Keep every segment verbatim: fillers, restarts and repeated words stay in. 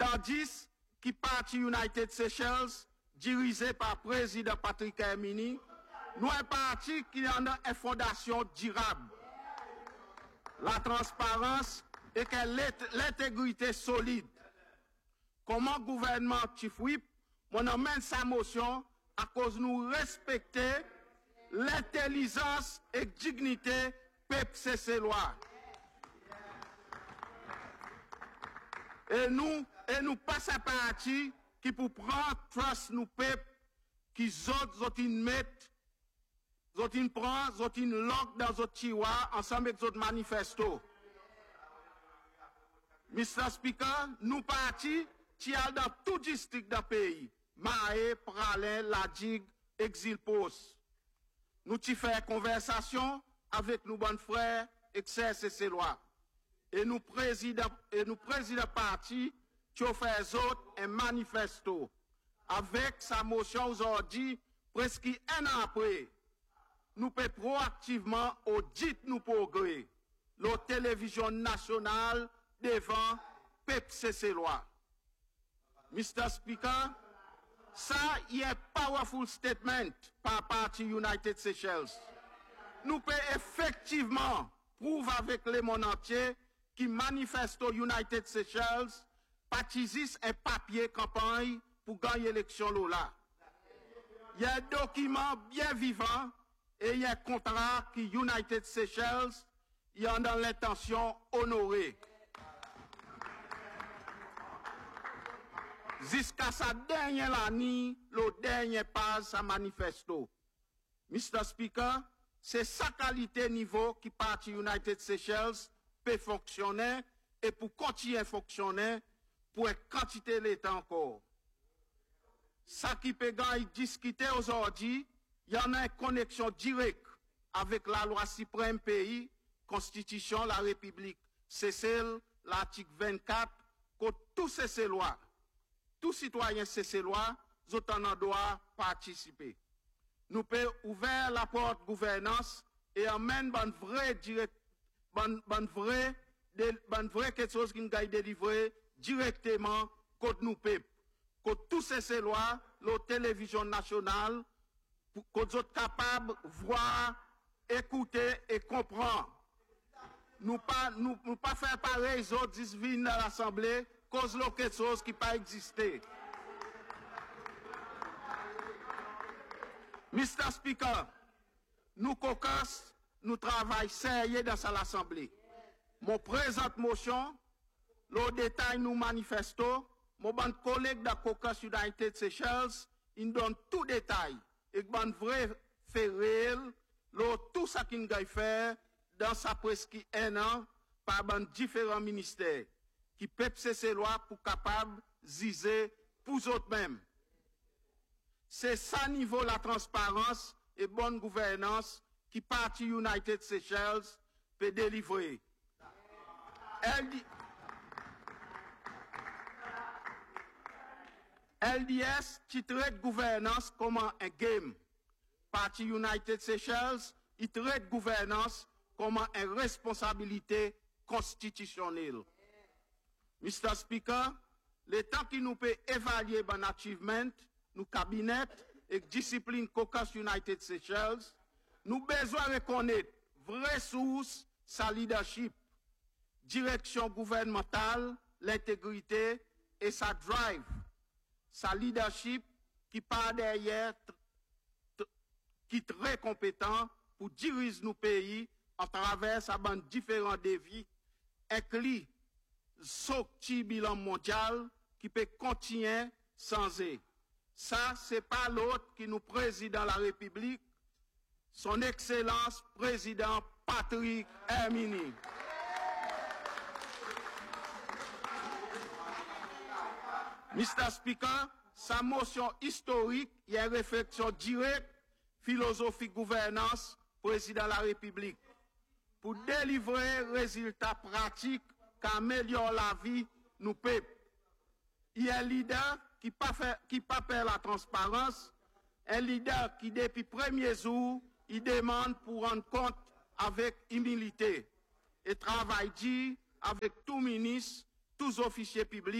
dix, qui parti United Seychelles, dirigé par le président Patrick Hermini, nous un parti qui a une fondation durable, la transparence et l'intégrité solide. Comment le gouvernement Tifouip, on amène sa motion à cause de nous respecter l'intelligence et dignité peuple C C loi. Et nous, et nous passons à parti qui pour prendre trust nous peuple, qui autres autres mettent, autres prend, autres lock dans autres tiroirs ensemble avec autres manifestos. mister Speaker, nous partis, qui a dans tout district d'un pays, Mahé, Pralin, La Digue, Exil Post. Nous t'y faisons conversation avec nos bons frères, excès C C loi. Et nous présidons, et nous présidons parti, qui ont fait autres un manifesto. Avec sa motion aujourd'hui, presque un an après, nous pouvons proactivement auditer nos progrès. La télévision nationale devant P E P C C loi. mister Speaker, ça y est un powerful statement par parti United Seychelles. Nous pouvons effectivement prouver avec le monde entier qui manifeste au United Seychelles partisise un papier campagne pour gagner l'élection là. Il y a un document bien vivant et il y a un contrat qui United Seychelles y a dans l'intention honorée. Jusqu'à sa dernière année, le dernier pas sa manifesto. mister Speaker, c'est sa qualité niveau qui parti United Seychelles peut fonctionner et pour continuer à fonctionner pour une quantité d'État encore. Ça qui peut discuter aujourd'hui, il y en a une connexion directe avec la loi suprême pays, Constitution, la République. C'est celle, l'article vingt-quatre, que tous ces lois, tous citoyens C C loi, en doivent participer. Nous pouvons ouvrir la porte gouvernance et amener une vraie direct, une vraie, une vraie quelque chose qui nous a délivré directement contre nous peuple. Que tous ces lois, la télévision nationale, pour que nous soyons capables de voir, écouter et comprendre. Nous pas, nous, nous pas faire pareil, les autres disent viennent dans l'Assemblée, cause de quelque chose qui n'a pas existé. mister Speaker, nous caucus, nous travaillons sérieux dans l'Assemblée. Mon présente motion, le détail nous manifestons, mon bon collègue de caucus United Seychelles, il donne tout détail. Et bon vrai fait réel, tout ce qu'il a fait dans sa presque un an par bon différents ministères qui peuvent ces lois pour capable ziser pour eux-mêmes. C'est ça niveau la transparence et bonne gouvernance qui parti United Seychelles peut délivrer. L D S qui traite gouvernance comme un game. Parti United Seychelles, il traite gouvernance comme une responsabilité constitutionnelle. mister Speaker, le temps qui nous peut évaluer bon achievement, nous cabinet et discipline caucus United Seychelles, nous besoin reconnaître vraie source sa leadership, direction gouvernementale, l'intégrité et sa drive, sa leadership qui part derrière, qui est très compétent pour diriger nos pays à travers sa bande différents défis, inclut ce petit bilan mondial qui peut continuer sans eux. Ça, c'est pas l'autre qui nous préside dans la République, son Excellence Président Patrick Hermini. mister Speaker, sa motion historique y a une réflexion directe, philosophie gouvernance, Président de la République, pour délivrer résultats pratiques qui améliorent la vie nous peuples. Il y a un leader qui pas fait, qui pas perd la transparence, un leader qui depuis premier jour, il demande pour rendre compte avec humilité et travaille dit avec tout ministre, tous officiers publics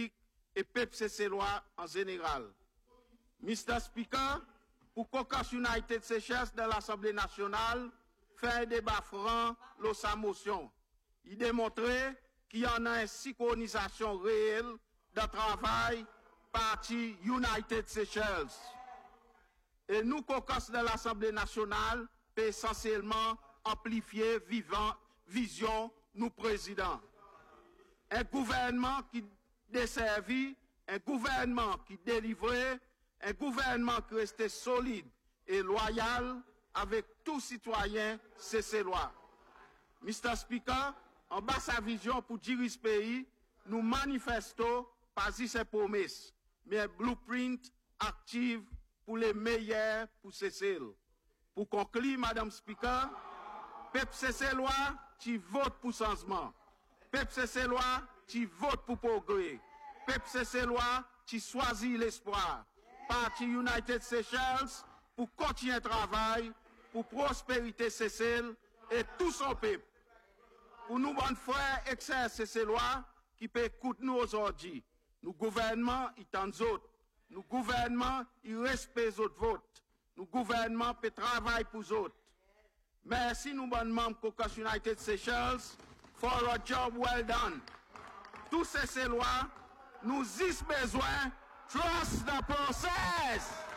et peuple cécélois en général. mister Speaker, pour Caucus United Seychelles de l'Assemblée nationale, fait un débat franc sur sa motion. Il démontrait qu'il y en a une synchronisation réelle de travail parti United Seychelles. Et nous, Caucus de l'Assemblée nationale, peut essentiellement amplifier vivant vision nous présidents. Un gouvernement qui desservit, un gouvernement qui délivrait, un gouvernement qui restait solide et loyal avec tous citoyens cécélois. mister Speaker, en bas sa vision pour diriger ce pays, nous manifestons pas si c'est promesse, mais un blueprint actif pour les meilleurs pour Cécile. Pour conclure, Madame Speaker, peuple cécélois, qui vote pour changement. Peuple cécélois, qui vote pour progrès. Peuple cécélois, qui choisit l'espoir. Parti United Seychelles pour continuer le travail, pour prospérité Cécile et tout son peuple. Pour nous, bons frères, excès cécélois, qui peut écouter nous aujourd'hui. Nous gouvernement, ils tendent autres. Nous gouvernement, ils respectent les autres votes. Nous gouvernement, peut travailler pour les autres. Merci, nous, bons membres Caucus United Seychelles, for a job well done. Tous ces lois, nous y besoin. Trust the process.